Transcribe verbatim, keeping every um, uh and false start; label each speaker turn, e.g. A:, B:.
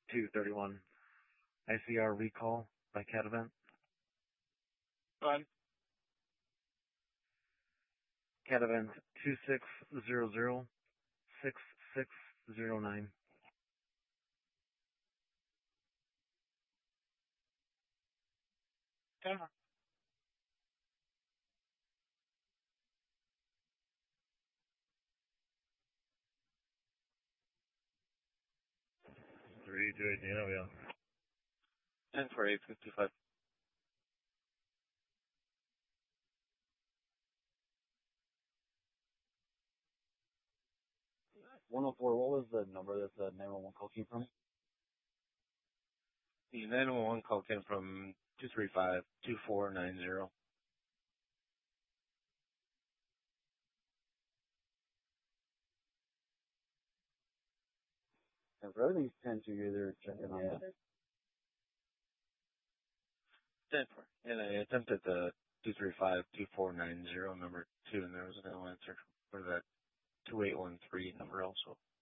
A: two thirty-one. I C R recall by Catavent.
B: Go ahead.
A: Catavent two six zero zero six six zero nine.
B: Denver.
C: Three two eighteen. Oh yeah.
B: ten for eight fifty-five.
D: one oh four, what was the number that the nine one one call came from?
B: The nine one one call came from two three five two four nine zero.
D: And for everything's ten to you, they're checking on that.
B: ten for. And I attempted the two three five two four nine zero number two, and there was no answer for that two eight one three number also.